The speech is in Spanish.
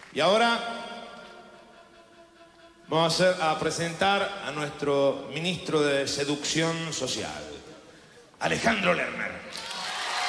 Y ahora vamos a presentar a nuestro ministro de Seducción Social, Alejandro Lerner.